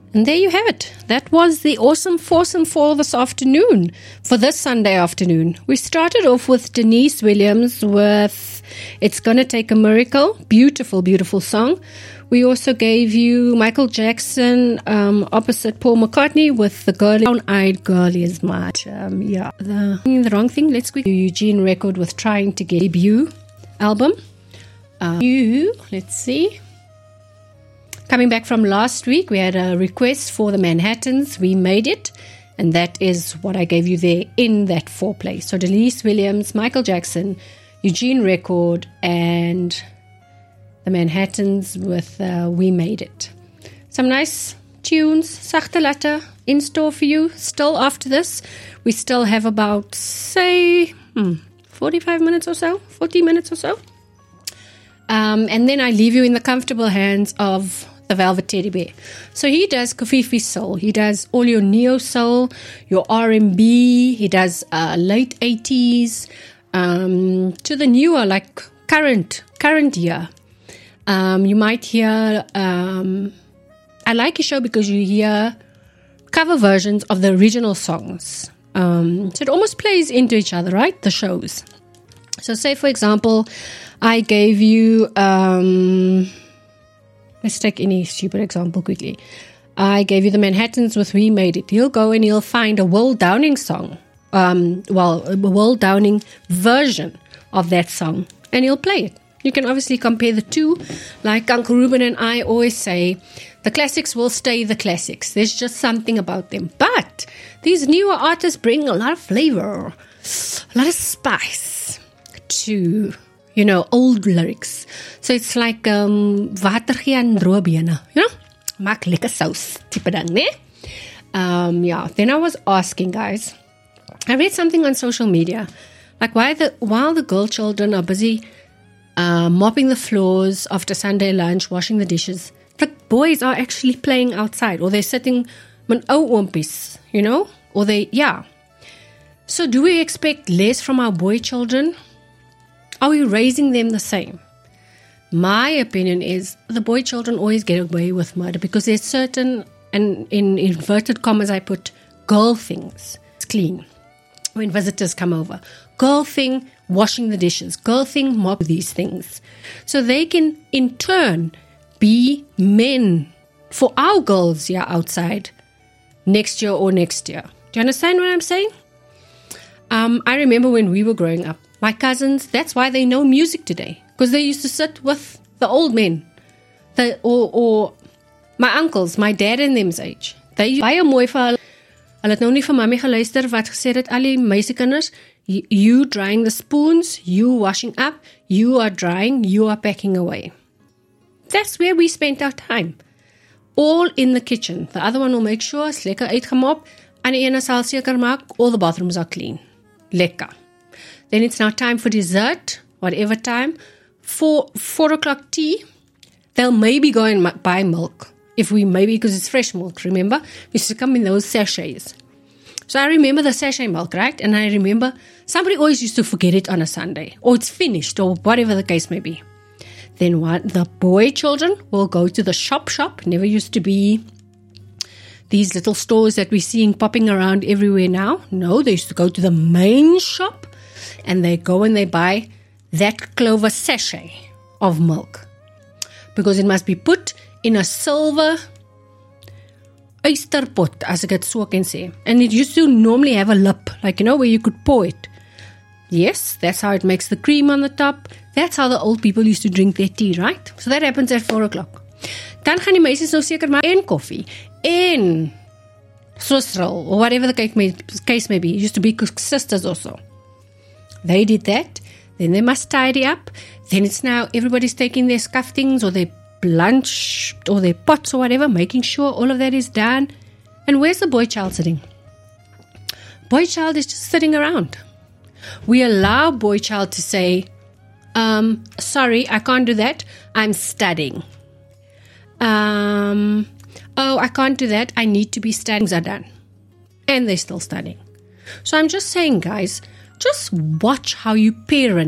And there you have it. That was the awesome foursome for this afternoon, for this Sunday afternoon. We started off with Denise Williams with It's Gonna Take a Miracle. Beautiful, beautiful song. We also gave you Michael Jackson opposite Paul McCartney with The Brown-Eyed Girl Is Mine. The wrong thing. Let's quickly Eugene Record with Trying to Get Debut album. Let's see. Coming back from last week, we had a request for the Manhattans. We made it, and that is what I gave you there in that foreplay. So Denise Williams, Michael Jackson, Eugene Record, and the Manhattans with We Made It. Some nice tunes, sachte latte, in store for you. Still after this, we still have about, say, 45 minutes or so, 40 minutes or so. And then I leave you in the comfortable hands of the Velvet Teddy Bear. So he does Kofifi Soul. He does all your neo soul, your R&B. He does late 80s to the newer, like current year. You might hear, I like his show because you hear cover versions of the original songs. So it almost plays into each other, right? The shows. So say, for example, I gave you, let's take any stupid example quickly. I gave you the Manhattans with We Made It. He'll go and he'll find a Will Downing song, a Will Downing version of that song, and he'll play it. You can obviously compare the two. Like Uncle Ruben and I always say, the classics will stay the classics. There's just something about them. But these newer artists bring a lot of flavor, a lot of spice to, old lyrics. So it's like water gee en droë bene, maak lekker sous type ding, né? Then I was asking, guys, I read something on social media, like while the girl children are busy mopping the floors after Sunday lunch, washing the dishes, the boys are actually playing outside, or they're sitting met ou oompies, or So do we expect less from our boy children? Are we raising them the same? My opinion is the boy children always get away with murder because there's certain, and in inverted commas I put, girl things. It's clean. When visitors come over. Girl thing, washing the dishes. Girl thing, mop these things. So they can, in turn, be men for our girls outside next year or next year. Do you understand what I'm saying? I remember when we were growing up, my cousins, that's why they know music today. Because they used to sit with the old men. Or my uncles, my dad and them's age. They baie mooi vir hulle. Hulle het nou nie vir mami geluister wat gesê het, al die meisiekinders, you drying the spoons, you washing up, you are drying, you are packing away. That's where we spent our time. All in the kitchen. The other one will make sure it's lekker uitgemop, en die ene sal seker maak, all the bathrooms are clean. Lekker. Then it's now time for dessert, whatever time. 4 o'clock tea. They'll maybe go and buy milk. Because it's fresh milk, remember? We used to come in those sachets. So I remember the sachet milk, right? And I remember somebody always used to forget it on a Sunday. Or it's finished, or whatever the case may be. Then the boy children will go to the shop. Never used to be these little stores that we're seeing popping around everywhere now. No, they used to go to the main shop. And they go and they buy that Clover sachet of milk. Because it must be put in a silver oyster pot, as ek het so kan sê. And it used to normally have a lip, like, where you could pour it. Yes, that's how it makes the cream on the top. That's how the old people used to drink their tea, right? So that happens at 4 o'clock. Dan gaan die meisies nou seker maar en koffie, en Swiss-roll, or whatever the case may be. It used to be sisters also. They did that. Then they must tidy up. Then it's now everybody's taking their scuffings or their lunch or their pots or whatever, making sure all of that is done. And where's the boy child sitting? Boy child is just sitting around. We allow boy child to say, sorry, I can't do that. I'm studying. I can't do that. I need to be studying. Things are done. And they're still studying. So I'm just saying, guys, just watch how you parent